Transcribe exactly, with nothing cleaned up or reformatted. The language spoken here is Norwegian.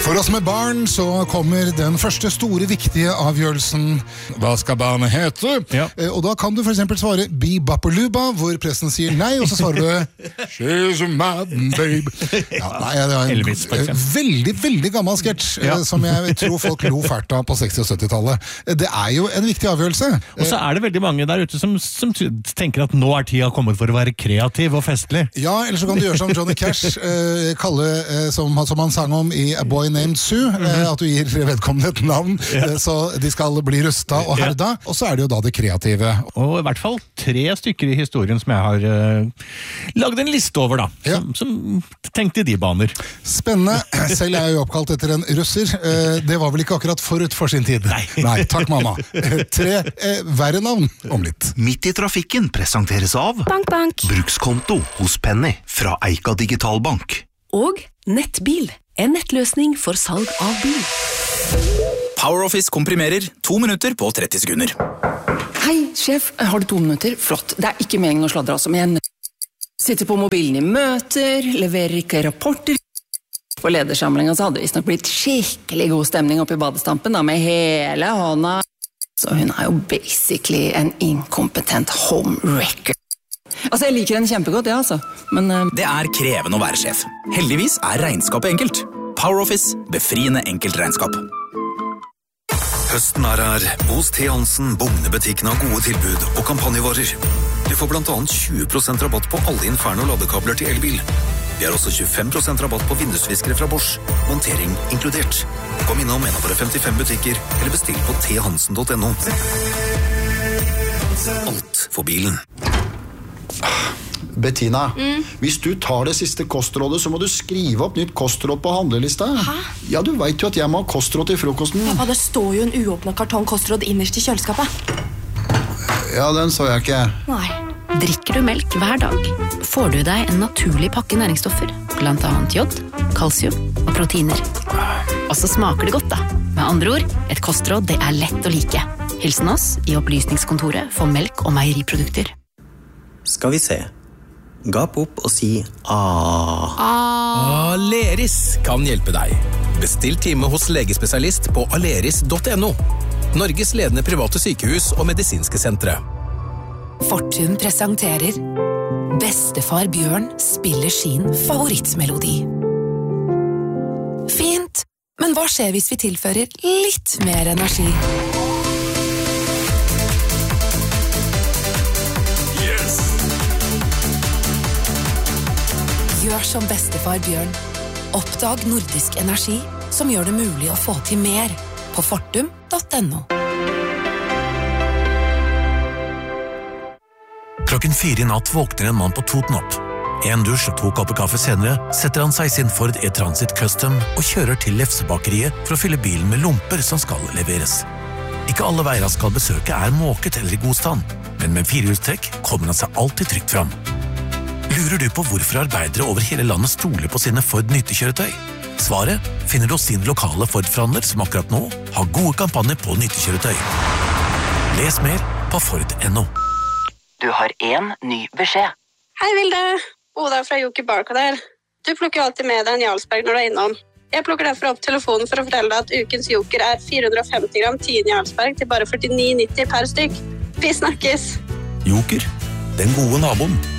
For oss med barn så kommer den første store viktige avgjørelsen. Hva skal barnet hete? Ja. Og da kan du for eksempel svare Bebopperluba, hvor presten sier nei, og så svarer du She's a madden babe. Ja, nei, det var en veldig, veldig gammel sketsj, ja. Som jeg tror folk lo fælt av på seksti- og syttitallet. Det er jo en viktig avgjørelse. Og så er det veldig mange der ute som, som tenker at nå er tida kommet for å være kreativ og festlig. Ja, eller så kan du gjøre som Johnny Cash, eh, kalle, eh, som, som han sang om i A Boy Named Sue, mm-hmm. eh, at du gir vedkommende et navn, ja. eh, så de skal bli rusta og herda, ja. Og så er det jo da det kreative. Og i hvert fall tre stykker i historien som jeg har uh, laget en liste over da, ja. som, som tenkte i de baner. Spennende. Selv er jeg jo oppkalt etter en russer. Eh, det var vel ikke akkurat forut for sin tid. Nei. Nei, takk mamma. Tre eh, verre navn om litt. Midt i trafikken presenteres av Bank, bank. Brukskonto hos Penny fra Eika Digitalbank. Og Nettbil, en nettløsning for salg av bil. PowerOffice komprimerer to minutter på tretti sekunder. Hei, sjef, har du to minutter? Flott, det er ikke meningen å sladre altså, men jeg sitter på mobilen i møter, leverer ikke rapporter. På ledersamlingen så hadde det visst nok blitt skikkelig god stemning oppe i badestampen da, med hele hånda. Så hun er jo basically en inkompetent homewrecker. Altså, jeg liker henne kjempegodt, ja, altså. Men, uh... Det er krevende å være sjef. Heldigvis er regnskapet enkelt. PowerOffice, befriende enkelt regnskap. Høsten er her. Hos T. Hansen bugner butikken av gode tilbud og kampanjevarer. Du får blant annet tjue prosent rabatt på alle Inferno-ladekabler til elbil. Vi har også tjuefem prosent rabatt på vindusviskere fra Bosch. Montering inkludert. Kom innom en av våre femtifem butikker, eller bestill på t hansen punktum no. Alt for bilen. Bettina, mm. hvis du tar det siste kostrådet, så må du skrive opp nytt kostråd på handlelista. Hæ? Ja, du vet jo at jeg må ha kostråd til frokosten. Pappa, det står jo en uåpnet kartong kostråd innerst i kjøleskapet. Ja, den så jeg ikke. Nei. Drikker du melk hver dag, får du deg en naturlig pakke næringsstoffer, blant annet jod, kalsium og proteiner. Og så smaker det godt da. Med andre ord, et kostråd det er lett å like. Hilsen oss i opplysningskontoret for melk og meieriprodukter. Skal vi se. Gap opp og si A. Aleris kan hjelpe deg. Bestill time hos legespesialist på aleris punktum no. Norges ledende private sykehus og medisinske sentre. Fortun presenterer Bestefar Bjørn spiller sin favorittmelodi. Fint, men hva skjer hvis vi tilfører litt mer energi? Gjør som bestefar Bjørn. Oppdag nordisk energi som gjør det mulig å få til mer på fortum punktum no. Klokken fire i natt våkner en mann på Toten opp. En dusj og to kopper kaffe senere setter han seg i sin Ford E-Transit Custom og kjører til Lefsebakeriet for å fylle bilen med lomper som skal leveres. Ikke alle veier han skal besøke er måket eller i god stand, men med firehjulstrekk kommer han seg alltid trygt fram. Lurer du på hvorfor arbeidere over hele landet stoler på sine Ford nyttekjøretøy? Svaret finner du hos din lokale Ford-forhandler som akkurat nå har gode kampanjer på nyttekjøretøy. Les mer på Ford punktum no. Du har en ny beskjed. Hei Vilde, Oda fra Joker Barcode her. Du plukker jo alltid med deg en Jarlsberg når du er innom. Jeg plukker derfor opp telefonen for å fortelle deg at ukens Joker er fire hundre og femti gram tien Jarlsberg til bare førtini nitti per stykk. Vi snakkes! Joker, den gode naboen.